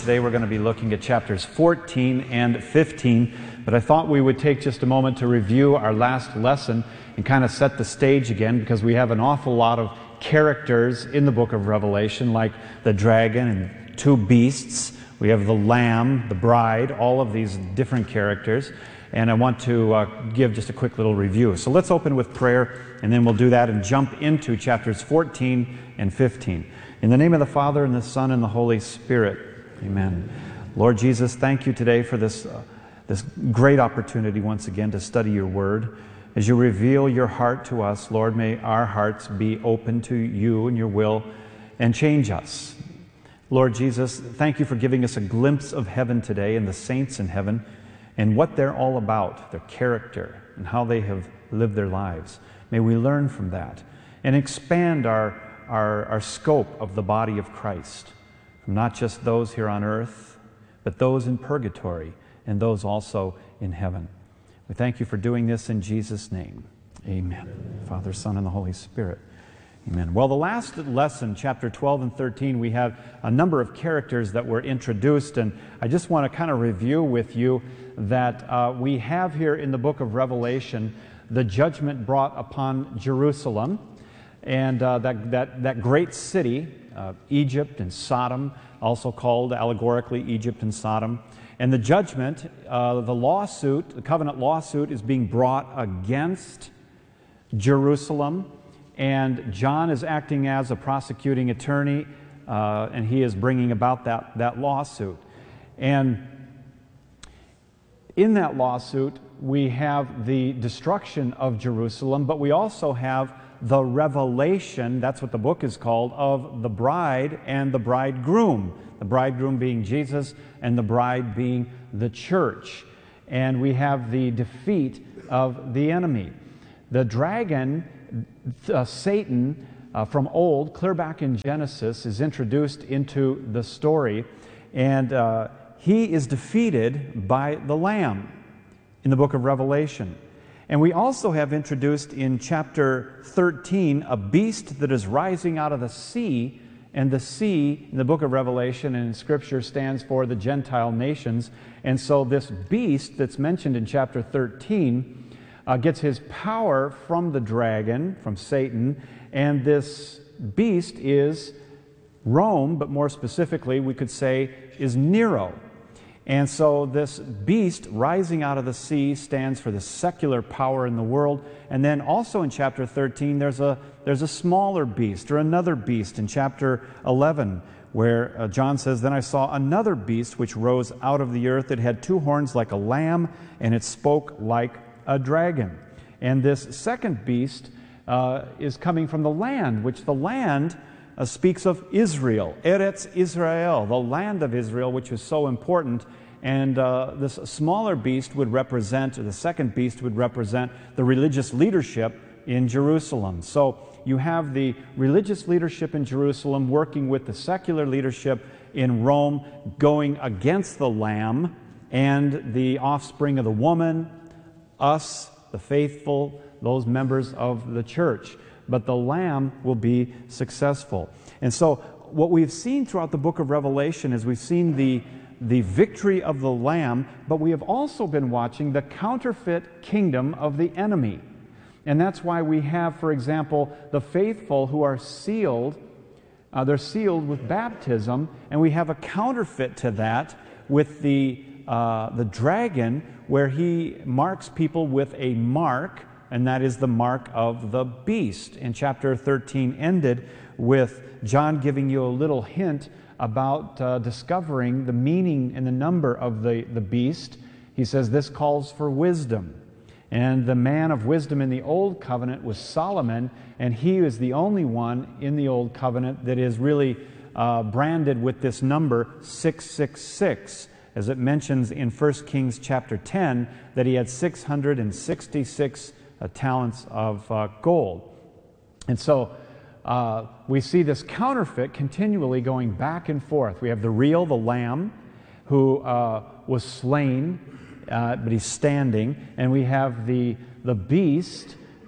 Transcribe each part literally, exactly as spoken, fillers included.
Today we're going to be looking at chapters fourteen and fifteen, but I thought we would take just a moment to review our last lesson and kind of set the stage again, because we have an awful lot of characters in the book of Revelation, like the dragon and two beasts. We have the lamb, the bride, all of these different characters, and I want to uh, give just a quick little review. So let's open with prayer, and then we'll do that and jump into chapters fourteen and fifteen. In the name of the Father, and the Son, and the Holy Spirit, amen. Lord Jesus, thank you today for this, uh, this great opportunity once again to study your word. As you reveal your heart to us, Lord, may our hearts be open to you and your will and change us. Lord Jesus, thank you for giving us a glimpse of heaven today and the saints in heaven and what they're all about, their character and how they have lived their lives. May we learn from that and expand our Our, our scope of the body of Christ, from not just those here on earth, but those in purgatory and those also in heaven. We thank you for doing this in Jesus' name. Amen. Father, Son, and the Holy Spirit. Amen. Well, the last lesson, chapter twelve and thirteen, we have a number of characters that were introduced, and I just want to kind of review with you that uh, we have here in the book of Revelation the judgment brought upon Jerusalem. And uh, that, that, that great city, uh, Egypt and Sodom, also called allegorically Egypt and Sodom. And the judgment, uh, the lawsuit, the covenant lawsuit is being brought against Jerusalem. And John is acting as a prosecuting attorney, uh, and he is bringing about that, that lawsuit. And in that lawsuit, we have the destruction of Jerusalem, but we also have the revelation, that's what the book is called, of the bride and the bridegroom. The bridegroom being Jesus and the bride being the church. And we have the defeat of the enemy. The dragon, uh, Satan, uh, from old, clear back in Genesis, is introduced into the story. And uh, he is defeated by the Lamb in the book of Revelation. And we also have introduced in chapter thirteen a beast that is rising out of the sea, and the sea in the book of Revelation and in Scripture stands for the Gentile nations. And so this beast that's mentioned in chapter thirteen uh, gets his power from the dragon, from Satan, and this beast is Rome, but more specifically we could say is Nero. And so this beast rising out of the sea stands for the secular power in the world. And then also in chapter thirteen, there's a, there's a smaller beast, or another beast in chapter eleven, where uh, John says, "Then I saw another beast which rose out of the earth. It had two horns like a lamb, and it spoke like a dragon." And this second beast uh, is coming from the land, which the land Uh, speaks of Israel, Eretz Israel, the land of Israel, which is so important. And uh, this smaller beast would represent, or the second beast would represent, the religious leadership in Jerusalem. So you have the religious leadership in Jerusalem working with the secular leadership in Rome, going against the Lamb and the offspring of the woman, us, the faithful, those members of the church. But the Lamb will be successful. And so what we've seen throughout the book of Revelation is we've seen the, the victory of the Lamb, but we have also been watching the counterfeit kingdom of the enemy. And that's why we have, for example, the faithful who are sealed, uh, they're sealed with baptism, and we have a counterfeit to that with the, uh, the dragon, where he marks people with a mark, and that is the mark of the beast. And chapter thirteen ended with John giving you a little hint about uh, discovering the meaning and the number of the, the beast. He says this calls for wisdom. And the man of wisdom in the Old Covenant was Solomon, and he is the only one in the Old Covenant that is really uh, branded with this number six six six, as it mentions in First Kings chapter ten that he had six hundred sixty-six Uh, talents of uh, gold. And so uh, we see this counterfeit continually going back and forth. We have the real, the Lamb, who uh, was slain, uh, but he's standing. And we have the, the beast,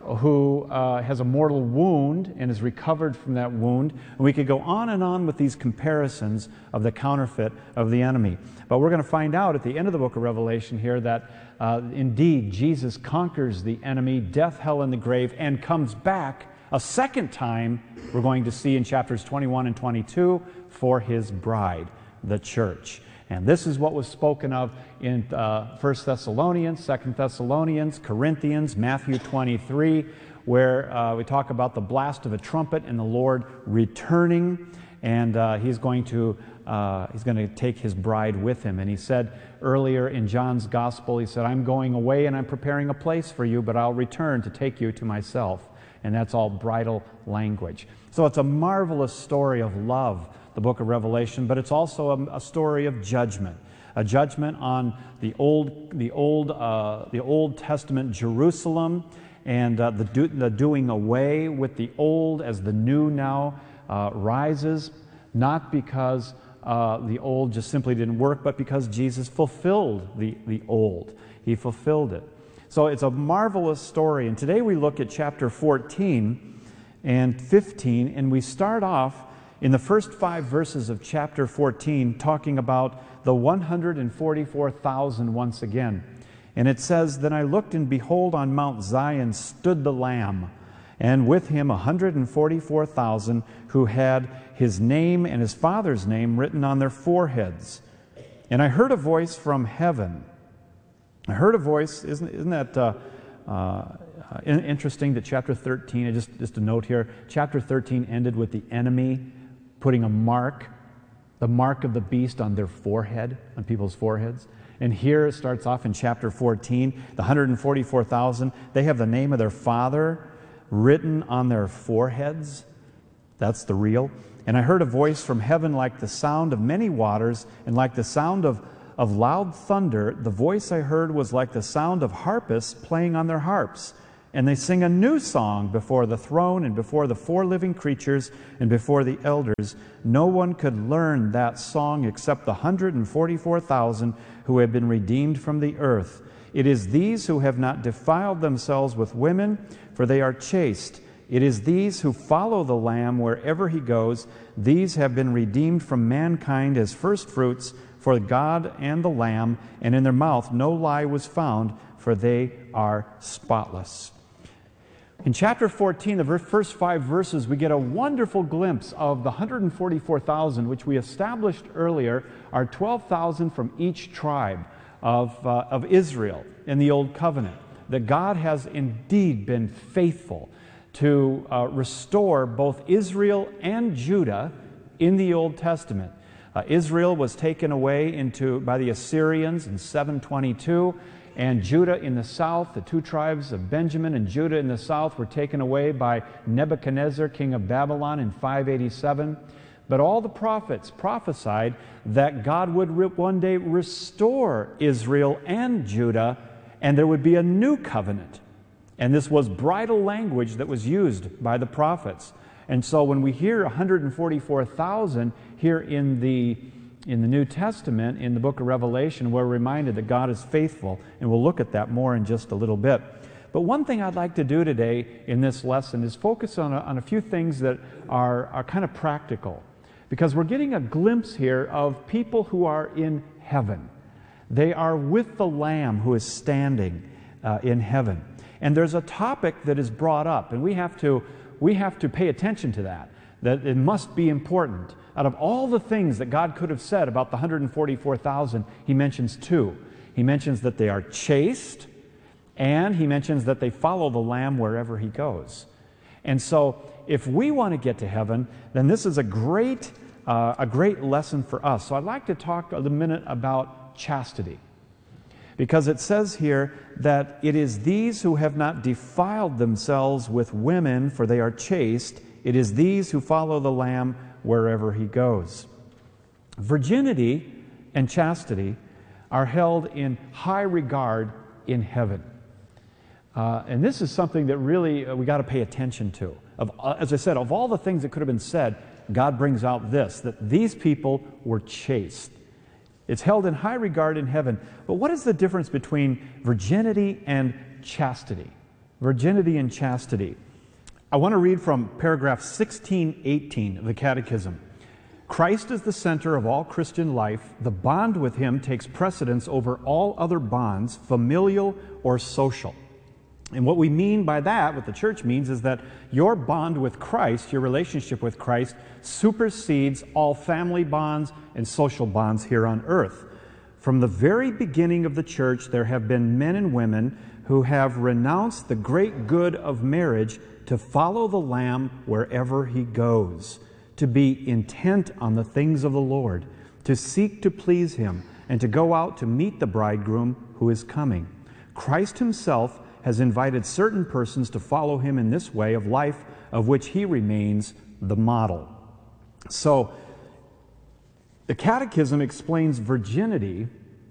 who uh, has a mortal wound and is recovered from that wound. And we could go on and on with these comparisons of the counterfeit of the enemy. But we're going to find out at the end of the book of Revelation here that uh, indeed Jesus conquers the enemy, death, hell, and the grave, and comes back a second time, we're going to see in chapters twenty-one and twenty-two, for his bride, the church. And this is what was spoken of in uh, First Thessalonians, Second Thessalonians, Corinthians, Matthew twenty-three, where uh, we talk about the blast of a trumpet and the Lord returning, and uh, he's going to uh, he's going to take his bride with him. And he said earlier in John's Gospel, he said, "I'm going away and I'm preparing a place for you, but I'll return to take you to myself." And that's all bridal language. So it's a marvelous story of love, the book of Revelation, but it's also a, a story of judgment, a judgment on the old, the old, uh, the Old Testament Jerusalem, and uh, the, do, the doing away with the old as the new now uh, rises, not because uh, the old just simply didn't work, but because Jesus fulfilled the, the old. He fulfilled it. So it's a marvelous story. And today we look at chapter fourteen and fifteen, and we start off in the first five verses of chapter fourteen talking about the one hundred forty-four thousand once again. And it says, "Then I looked, and behold, on Mount Zion stood the Lamb, and with him one hundred forty-four thousand who had his name and his Father's name written on their foreheads. And I heard a voice from heaven." I heard a voice. Isn't, isn't that uh, uh, interesting that chapter thirteen, just, just a note here, chapter thirteen ended with the enemy putting a mark, the mark of the beast on their forehead, on people's foreheads. And here it starts off in chapter fourteen, the one hundred forty-four thousand, they have the name of their Father written on their foreheads. That's the real. "And I heard a voice from heaven like the sound of many waters, and like the sound of Of loud thunder. The voice I heard was like the sound of harpists playing on their harps. And they sing a new song before the throne and before the four living creatures and before the elders. No one could learn that song except the one hundred forty-four thousand who have been redeemed from the earth. It is these who have not defiled themselves with women, for they are chaste. It is these who follow the Lamb wherever he goes. These have been redeemed from mankind as firstfruits for God and the Lamb, and in their mouth no lie was found, for they are spotless." In chapter fourteen, the first five verses, we get a wonderful glimpse of the one hundred forty-four thousand, which we established earlier are twelve thousand from each tribe of, uh, of Israel in the Old Covenant. That God has indeed been faithful to uh, restore both Israel and Judah in the Old Testament. Uh, Israel was taken away into by the Assyrians in seven twenty-two, and Judah in the south, the two tribes of Benjamin and Judah in the south, were taken away by Nebuchadnezzar, king of Babylon, in five eighty-seven. But all the prophets prophesied that God would re- one day restore Israel and Judah, and there would be a new covenant. And this was bridal language that was used by the prophets. And so when we hear one hundred forty-four thousand here in the, in the New Testament, in the book of Revelation, we're reminded that God is faithful, and we'll look at that more in just a little bit. But one thing I'd like to do today in this lesson is focus on a, on a few things that are, are kind of practical, because we're getting a glimpse here of people who are in heaven. They are with the Lamb who is standing uh, in heaven. And there's a topic that is brought up, and we have to We have to pay attention to that, that it must be important. Out of all the things that God could have said about the one hundred forty-four thousand, he mentions two. He mentions that they are chaste, and he mentions that they follow the Lamb wherever he goes. And so, if we want to get to heaven, then this is a great, uh, a great lesson for us. So I'd like to talk a minute about chastity. Because it says here that it is these who have not defiled themselves with women, for they are chaste. It is these who follow the Lamb wherever he goes. Virginity and chastity are held in high regard in heaven. Uh, and this is something that really uh, we got to pay attention to. Of, uh, as I said, of all the things that could have been said, God brings out this, that these people were chaste. It's held in high regard in heaven. But what is the difference between virginity and chastity? Virginity and chastity. I want to read from paragraph sixteen eighteen of the Catechism. Christ is the center of all Christian life. The bond with him takes precedence over all other bonds, familial or social. And what we mean by that, what the church means, is that your bond with Christ, your relationship with Christ, supersedes all family bonds and social bonds here on earth. From the very beginning of the church, there have been men and women who have renounced the great good of marriage to follow the Lamb wherever he goes, to be intent on the things of the Lord, to seek to please him, and to go out to meet the bridegroom who is coming. Christ himself has invited certain persons to follow him in this way of life, of which he remains the model. So, the Catechism explains virginity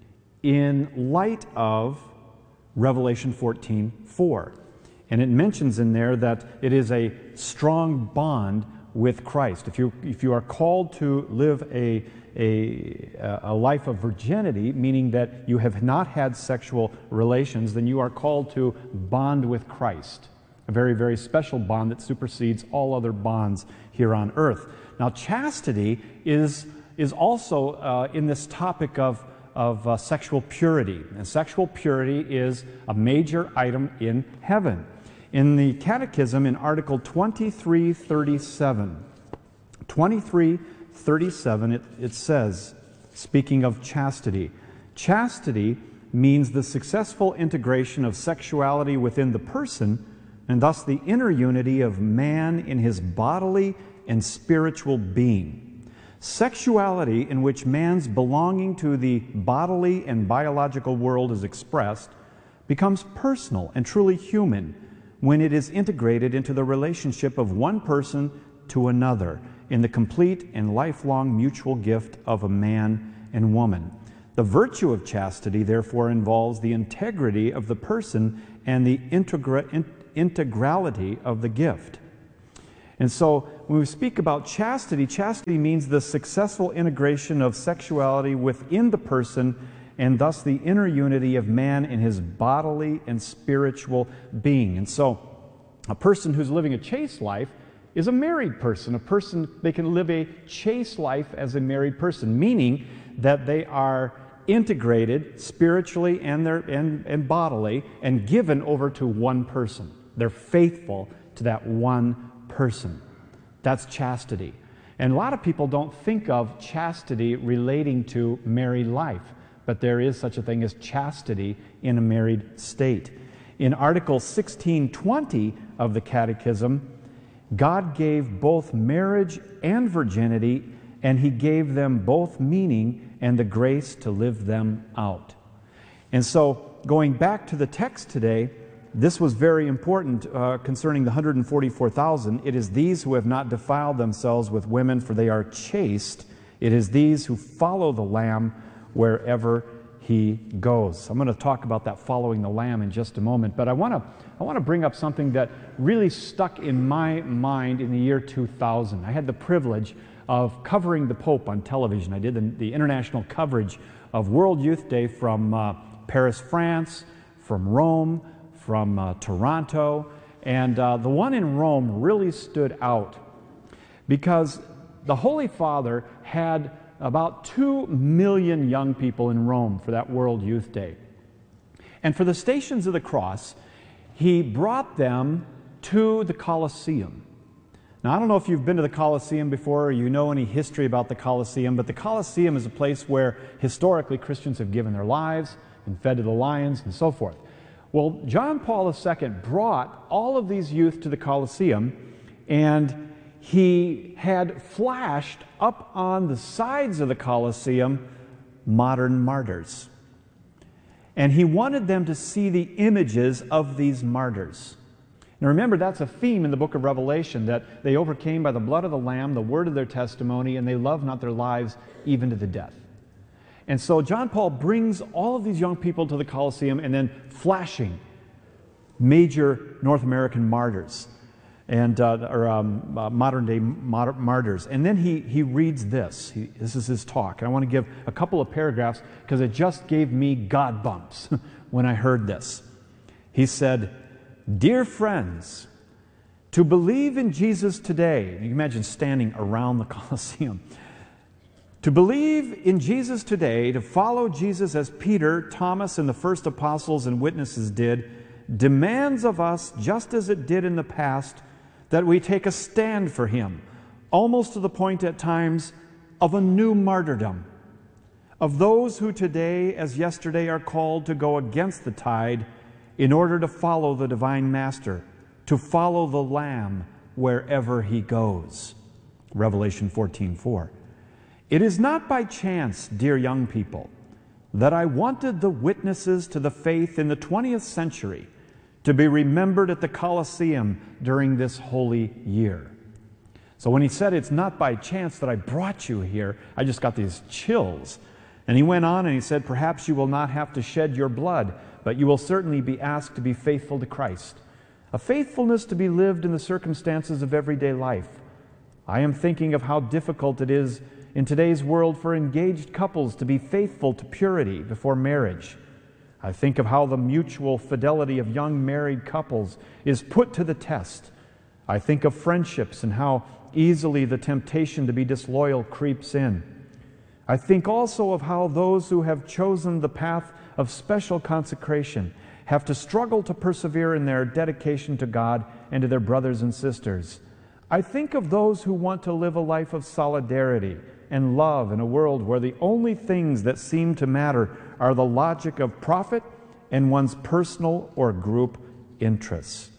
in light of Revelation fourteen four. And it mentions in there that it is a strong bond with Christ. If you, if you are called to live a, a, a life of virginity, meaning that you have not had sexual relations, then you are called to bond with Christ. A very, very special bond that supersedes all other bonds here on earth. Now, chastity is, is also uh, in this topic of, of uh, sexual purity. And sexual purity is a major item in heaven. In the Catechism, in Article twenty-three thirty-seven, twenty-three thirty-seven, it, it says, speaking of chastity, chastity means the successful integration of sexuality within the person, and thus the inner unity of man in his bodily and spiritual being. Sexuality in which man's belonging to the bodily and biological world is expressed becomes personal and truly human when it is integrated into the relationship of one person to another in the complete and lifelong mutual gift of a man and woman. The virtue of chastity, therefore, involves the integrity of the person and the integra- in- integrality of the gift. And so, when we speak about chastity, chastity means the successful integration of sexuality within the person, and thus the inner unity of man in his bodily and spiritual being. And so, a person who's living a chaste life is a married person. A person, they can live a chaste life as a married person, meaning that they are integrated spiritually and, their, and, and bodily and given over to one person. They're faithful to that one person. That's chastity. And a lot of people don't think of chastity relating to married life. But there is such a thing as chastity in a married state. In Article sixteen twenty of the Catechism, God gave both marriage and virginity, and he gave them both meaning and the grace to live them out. And so, going back to the text today, this was very important uh, concerning the one hundred forty-four thousand. It is these who have not defiled themselves with women, for they are chaste. It is these who follow the Lamb wherever he goes. I'm going to talk about that following the Lamb in just a moment, but I want to I want to bring up something that really stuck in my mind in the year two thousand. I had the privilege of covering the Pope on television. I did the, the international coverage of World Youth Day from uh, Paris, France, from Rome, from uh, Toronto, and uh, the one in Rome really stood out because the Holy Father had about two million young people in Rome for that World Youth Day. And for the Stations of the Cross, he brought them to the Colosseum. Now, I don't know if you've been to the Colosseum before or you know any history about the Colosseum, but the Colosseum is a place where historically Christians have given their lives and fed to the lions and so forth. Well, John Paul the Second brought all of these youth to the Colosseum, and he had flashed up on the sides of the Colosseum modern martyrs. And he wanted them to see the images of these martyrs. Now remember, that's a theme in the book of Revelation, that they overcame by the blood of the Lamb, the word of their testimony, and they loved not their lives even to the death. And so John Paul brings all of these young people to the Colosseum and then flashing major North American martyrs. And uh, or um, uh, modern-day martyrs. And then he, he reads this. He, this is his talk. And I want to give a couple of paragraphs because it just gave me God bumps when I heard this. He said, Dear friends, to believe in Jesus today, you can imagine standing around the Colosseum. To believe in Jesus today, to follow Jesus as Peter, Thomas, and the first apostles and witnesses did, demands of us, just as it did in the past, that we take a stand for Him, almost to the point at times of a new martyrdom, of those who today, as yesterday, are called to go against the tide in order to follow the divine Master, to follow the Lamb wherever He goes. Revelation fourteen four. It is not by chance, dear young people, that I wanted the witnesses to the faith in the twentieth century to be remembered at the Colosseum during this holy year. So when he said, it's not by chance that I brought you here, I just got these chills. And he went on and he said, perhaps you will not have to shed your blood, but you will certainly be asked to be faithful to Christ. A faithfulness to be lived in the circumstances of everyday life. I am thinking of how difficult it is in today's world for engaged couples to be faithful to purity before marriage. I think of how the mutual fidelity of young married couples is put to the test. I think of friendships and how easily the temptation to be disloyal creeps in. I think also of how those who have chosen the path of special consecration have to struggle to persevere in their dedication to God and to their brothers and sisters. I think of those who want to live a life of solidarity and love in a world where the only things that seem to matter are the logic of profit and one's personal or group interests.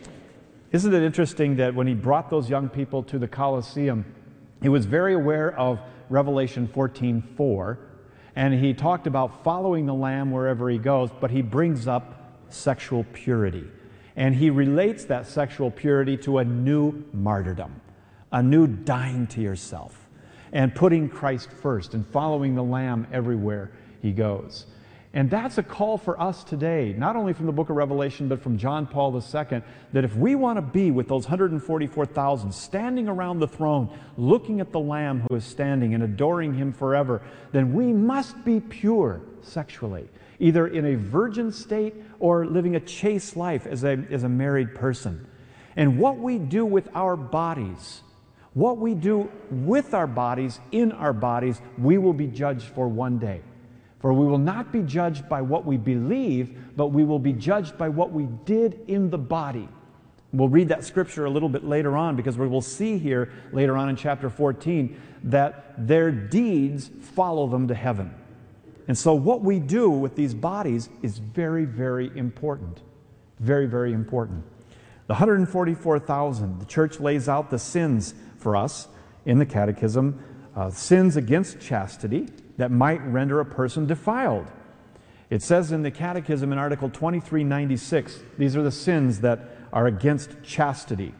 Isn't it interesting that when he brought those young people to the Colosseum, he was very aware of Revelation fourteen four, and he talked about following the Lamb wherever he goes, but he brings up sexual purity. And he relates that sexual purity to a new martyrdom, a new dying to yourself, and putting Christ first and following the Lamb everywhere he goes. And that's a call for us today, not only from the book of Revelation, but from John Paul the Second, that if we want to be with those one hundred forty-four thousand standing around the throne, looking at the Lamb who is standing and adoring Him forever, then we must be pure sexually, either in a virgin state or living a chaste life as a, as a married person. And what we do with our bodies, what we do with our bodies, in our bodies, we will be judged for one day. For we will not be judged by what we believe, but we will be judged by what we did in the body. We'll read that scripture a little bit later on, because we will see here later on in chapter fourteen that their deeds follow them to heaven. And so what we do with these bodies is very, very important. Very, very important. The one hundred forty-four thousand, the church lays out the sins for us in the catechism, uh, sins against chastity that might render a person defiled. It says in the catechism in Article twenty-three ninety-six, these are the sins that are against chastity: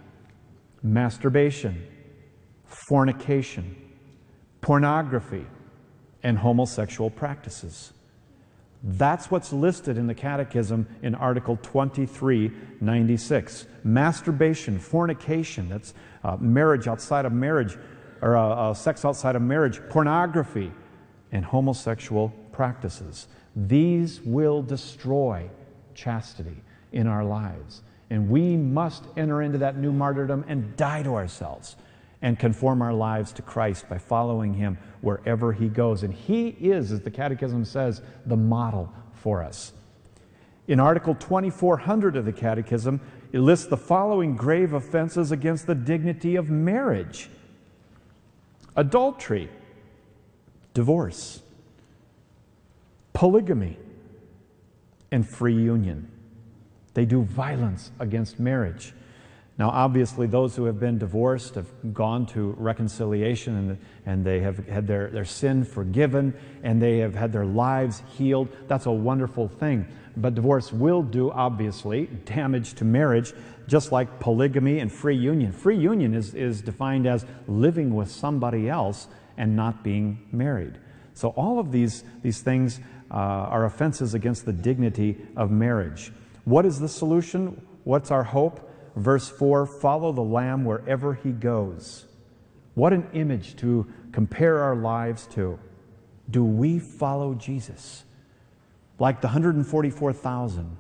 masturbation, fornication, pornography, and homosexual practices. That's what's listed in the Catechism in Article twenty-three ninety-six. Masturbation, fornication, that's uh, marriage outside of marriage, or uh, uh, sex outside of marriage, pornography, and homosexual practices. These will destroy chastity in our lives. And we must enter into that new martyrdom and die to ourselves and conform our lives to Christ by following Him wherever He goes. And He is, as the Catechism says, the model for us. In Article twenty-four hundred of the Catechism, it lists the following grave offenses against the dignity of marriage: adultery, divorce, polygamy, and free union. They do violence against marriage. Now, obviously, those who have been divorced have gone to reconciliation, and, and they have had their, their sin forgiven, and they have had their lives healed. That's a wonderful thing. But divorce will do, obviously, damage to marriage, just like polygamy and free union. Free union is, is defined as living with somebody else and not being married. So all of these, these things uh, are offenses against the dignity of marriage. What is the solution? What's our hope? Verse four, follow the Lamb wherever He goes. What an image to compare our lives to. Do we follow Jesus? Like the one hundred forty-four thousand,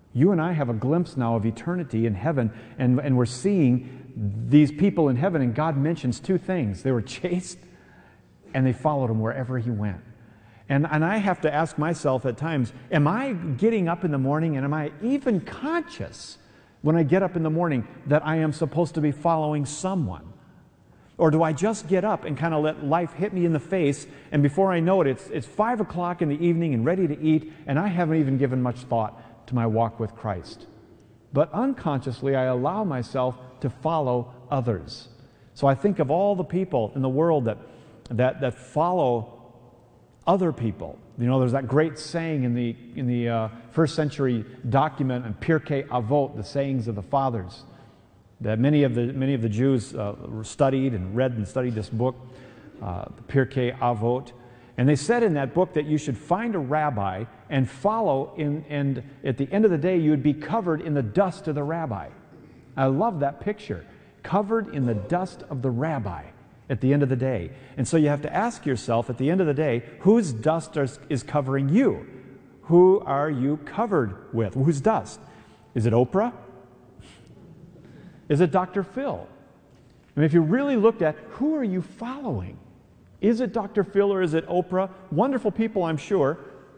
You and I have a glimpse now of eternity in heaven, and, and we're seeing these people in heaven, and God mentions two things. They were chaste, and they followed him wherever he went. And, and I have to ask myself at times, am I getting up in the morning, and am I even conscious when I get up in the morning that I am supposed to be following someone? Or do I just get up and kind of let life hit me in the face, and before I know it, it's, it's five o'clock in the evening and ready to eat, and I haven't even given much thought to my walk with Christ? But unconsciously, I allow myself to follow others. So I think of all the people in the world that, that, that follow other people. You know, there's that great saying in the, in the uh, first century document on Pirkei Avot, the sayings of the fathers, that many of the, many of the Jews uh, studied and read and studied this book, uh, Pirkei Avot. And they said in that book that you should find a rabbi and follow, in, and at the end of the day, you would be covered in the dust of the rabbi. I love that picture. Covered in the dust of the rabbi at the end of the day. And so you have to ask yourself at the end of the day, whose dust is covering you? Who are you covered with? Whose dust? Is it Oprah? Is it Doctor Phil? I mean, if you really looked at who are you following? Is it Doctor Phil or is it Oprah? Wonderful people, I'm sure.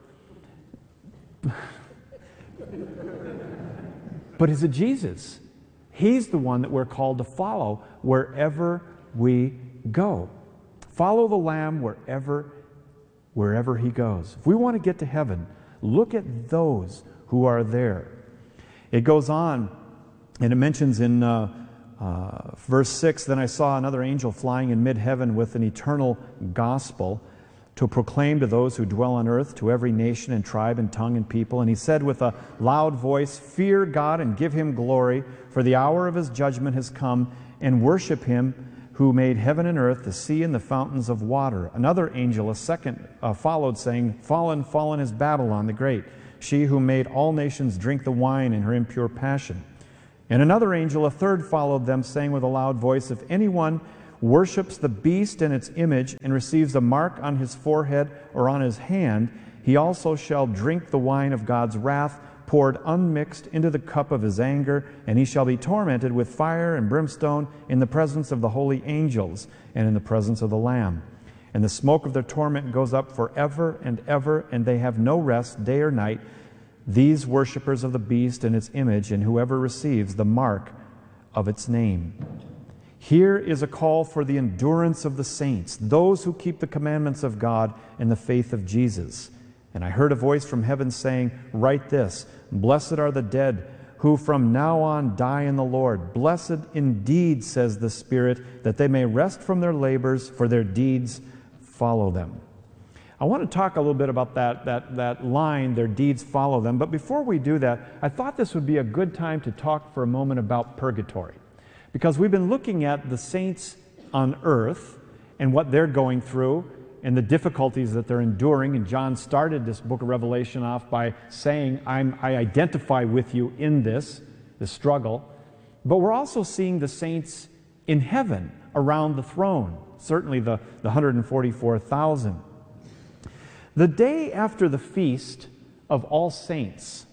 But is it Jesus? He's the one that we're called to follow wherever we go. Follow the Lamb wherever, wherever he goes. If we want to get to heaven, look at those who are there. It goes on, and it mentions in uh, uh, verse six, then I saw another angel flying in mid-heaven with an eternal gospel to proclaim to those who dwell on earth, to every nation and tribe and tongue and people. And he said with a loud voice, fear God and give him glory, for the hour of his judgment has come, and worship him who made heaven and earth, the sea and the fountains of water. Another angel, a second, uh, followed, saying, fallen, fallen is Babylon the great, she who made all nations drink the wine in her impure passion. And another angel, a third, followed them, saying with a loud voice, if anyone worships the beast and its image and receives a mark on his forehead or on his hand, he also shall drink the wine of God's wrath, poured unmixed into the cup of his anger, and he shall be tormented with fire and brimstone in the presence of the holy angels and in the presence of the Lamb. And the smoke of their torment goes up forever and ever, and they have no rest day or night, these worshippers of the beast and its image, and whoever receives the mark of its name. Here is a call for the endurance of the saints, those who keep the commandments of God and the faith of Jesus. And I heard a voice from heaven saying, write this, blessed are the dead who from now on die in the Lord. Blessed indeed, says the Spirit, that they may rest from their labors, for their deeds follow them. I want to talk a little bit about that, that, that line, their deeds follow them. But before we do that, I thought this would be a good time to talk for a moment about purgatory. Because we've been looking at the saints on earth and what they're going through and the difficulties that they're enduring. And John started this book of Revelation off by saying, I'm, I identify with you in this, this struggle. But we're also seeing the saints in heaven around the throne, certainly the, the one hundred forty-four thousand. The day after the Feast of All Saints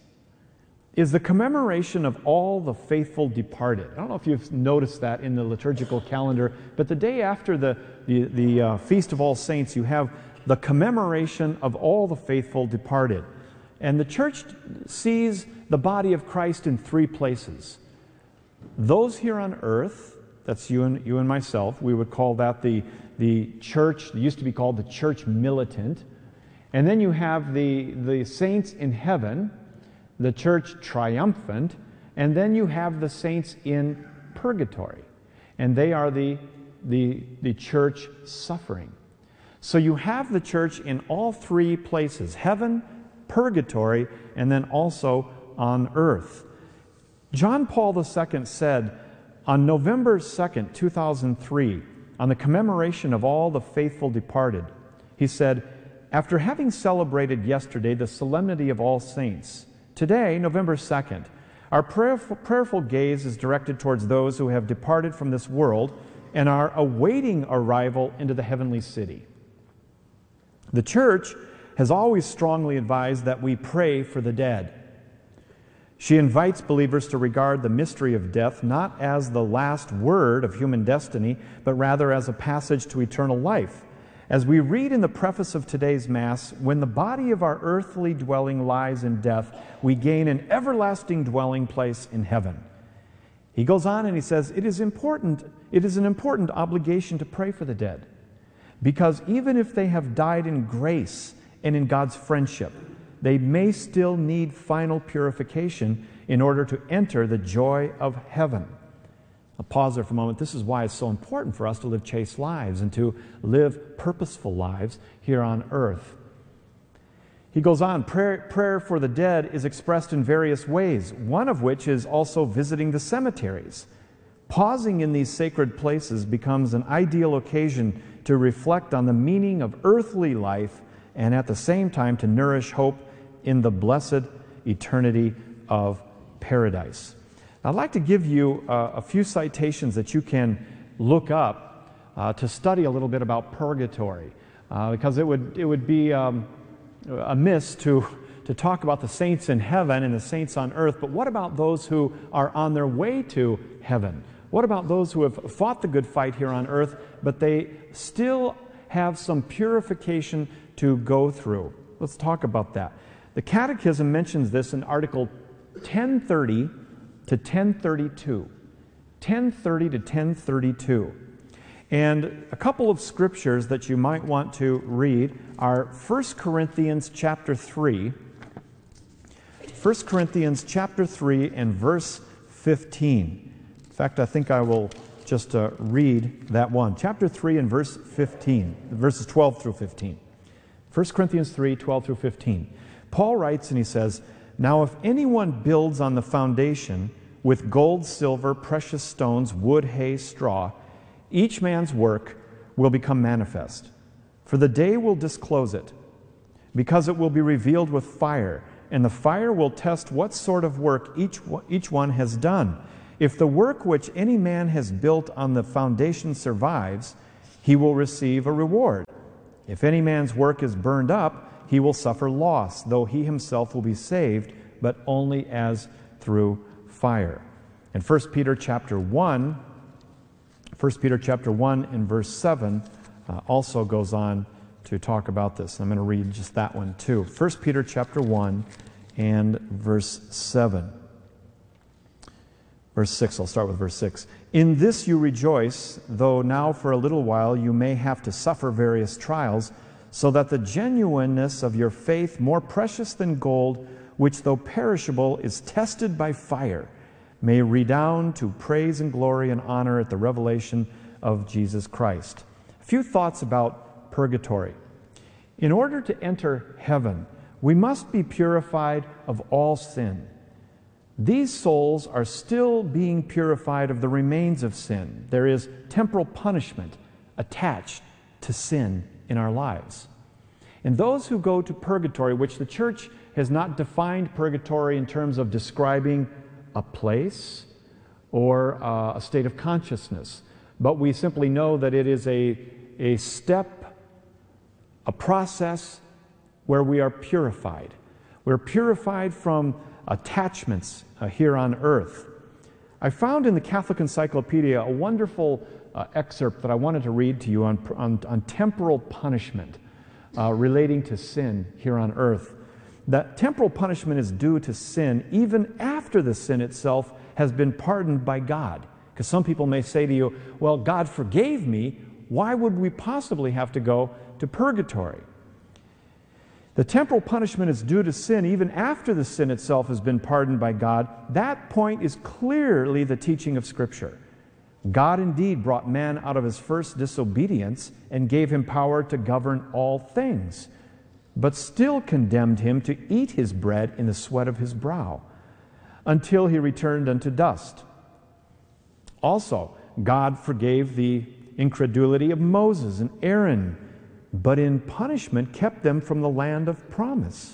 is the commemoration of all the faithful departed. I don't know if you've noticed that in the liturgical calendar, but the day after the, the, the uh, Feast of All Saints, you have the commemoration of all the faithful departed. And the church sees the body of Christ in three places. Those here on earth, that's you and, you and myself, we would call that the, the church, it used to be called the church militant. And then you have the, the saints in heaven, the church triumphant, and then you have the saints in purgatory, and they are the, the, the church suffering. So you have the church in all three places, heaven, purgatory, and then also on earth. John Paul the Second said on November second, two thousand three, on the commemoration of all the faithful departed, he said, after having celebrated yesterday the solemnity of all saints, today, November second, our prayerful, prayerful gaze is directed towards those who have departed from this world and are awaiting arrival into the heavenly city. The church has always strongly advised that we pray for the dead. She invites believers to regard the mystery of death not as the last word of human destiny, but rather as a passage to eternal life. As we read in the preface of today's Mass, when the body of our earthly dwelling lies in death, we gain an everlasting dwelling place in heaven. He goes on and he says, it is important, it is an important obligation to pray for the dead, because even if they have died in grace and in God's friendship, they may still need final purification in order to enter the joy of heaven. I'll pause there for a moment. This is why it's so important for us to live chaste lives and to live purposeful lives here on earth. He goes on, prayer, prayer for the dead is expressed in various ways, one of which is also visiting the cemeteries. Pausing in these sacred places becomes an ideal occasion to reflect on the meaning of earthly life and at the same time to nourish hope in the blessed eternity of paradise. I'd like to give you uh, a few citations that you can look up uh, to study a little bit about purgatory, uh, because it would, it would be um, amiss to, to talk about the saints in heaven and the saints on earth, but what about those who are on their way to heaven? What about those who have fought the good fight here on earth, but they still have some purification to go through? Let's talk about that. The Catechism mentions this in Article ten thirty to ten thirty-two. ten thirty to ten thirty-two. And a couple of scriptures that you might want to read are First Corinthians chapter three. First Corinthians chapter three and verse fifteen. In fact, I think I will just uh, read that one. Chapter three and verse fifteen, verses twelve through fifteen. First Corinthians three, twelve through fifteen. Paul writes and he says, "Now if anyone builds on the foundation with gold, silver, precious stones, wood, hay, straw, each man's work will become manifest. For the day will disclose it, because it will be revealed with fire, and the fire will test what sort of work each, each one has done. If the work which any man has built on the foundation survives, he will receive a reward. If any man's work is burned up, he will suffer loss, though he himself will be saved, but only as through fire." And First Peter chapter one, First Peter chapter one and verse seven uh, also goes on to talk about this. I'm going to read just that one too. First Peter chapter one and verse seven. Verse six, I'll start with verse six. "In this you rejoice, though now for a little while you may have to suffer various trials, so that the genuineness of your faith, more precious than gold, which though perishable is tested by fire, may redound to praise and glory and honor at the revelation of Jesus Christ." A few thoughts about purgatory. In order to enter heaven, we must be purified of all sin. These souls are still being purified of the remains of sin. There is temporal punishment attached to sin in our lives. And those who go to purgatory, which the church has not defined purgatory in terms of describing a place or uh, a state of consciousness, but we simply know that it is a, a step, a process where we are purified. We're purified from attachments uh, here on earth. I found in the Catholic Encyclopedia a wonderful uh, excerpt that I wanted to read to you on, on, on temporal punishment uh, relating to sin here on earth. That temporal punishment is due to sin even after the sin itself has been pardoned by God. Because some people may say to you, well, God forgave me, why would we possibly have to go to purgatory? The temporal punishment is due to sin even after the sin itself has been pardoned by God. That point is clearly the teaching of Scripture. God indeed brought man out of his first disobedience and gave him power to govern all things, but still condemned him to eat his bread in the sweat of his brow, until he returned unto dust. Also, God forgave the incredulity of Moses and Aaron, but in punishment kept them from the land of promise.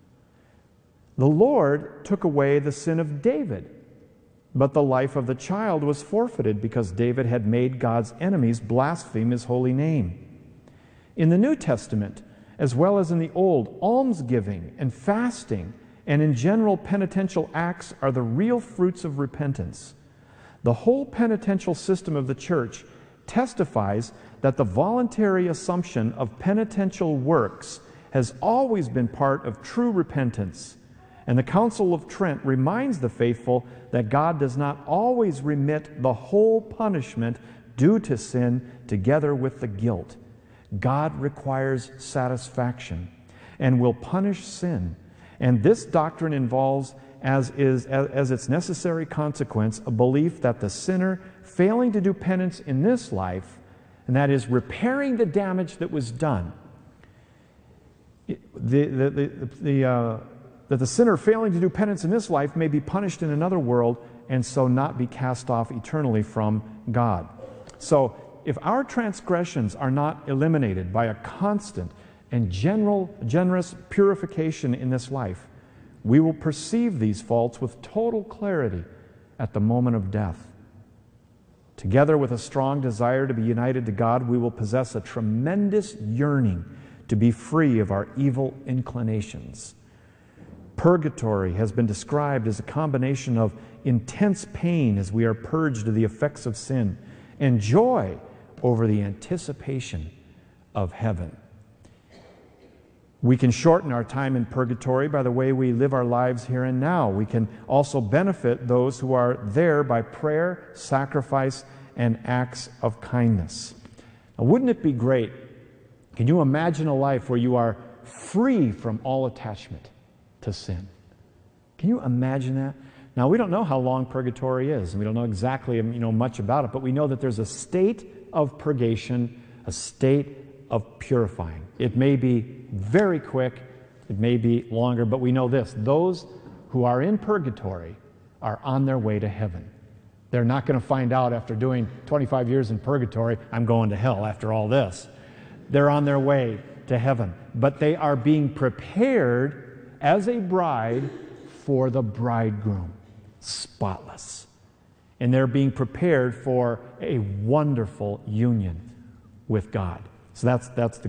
The Lord took away the sin of David, but the life of the child was forfeited because David had made God's enemies blaspheme his holy name. In the New Testament, as well as in the Old, almsgiving and fasting and in general, penitential acts are the real fruits of repentance. The whole penitential system of the church testifies that the voluntary assumption of penitential works has always been part of true repentance. And the Council of Trent reminds the faithful that God does not always remit the whole punishment due to sin together with the guilt. God requires satisfaction and will punish sin. And this doctrine involves, as is as, as its necessary consequence, a belief that the sinner failing to do penance in this life, and that is repairing the damage that was done, the, the, the, the, uh, that the sinner failing to do penance in this life may be punished in another world and so not be cast off eternally from God. So if our transgressions are not eliminated by a constant and general, generous purification in this life, we will perceive these faults with total clarity at the moment of death. Together with a strong desire to be united to God, we will possess a tremendous yearning to be free of our evil inclinations. Purgatory has been described as a combination of intense pain as we are purged of the effects of sin and joy over the anticipation of heaven. We can shorten our time in purgatory by the way we live our lives here and now. We can also benefit those who are there by prayer, sacrifice, and acts of kindness. Now, wouldn't it be great? Can you imagine a life where you are free from all attachment to sin? Can you imagine that? Now, we don't know how long purgatory is, and we don't know exactly you know, much about it, but we know that there's a state of purgation, a state of purifying. It may be very quick, it may be longer, but we know this: those who are in purgatory are on their way to heaven. They're not going to find out after doing twenty-five years in purgatory, I'm going to hell after all this. They're on their way to heaven, but they are being prepared as a bride for the bridegroom, spotless. And they're being prepared for a wonderful union with God. So that's that's the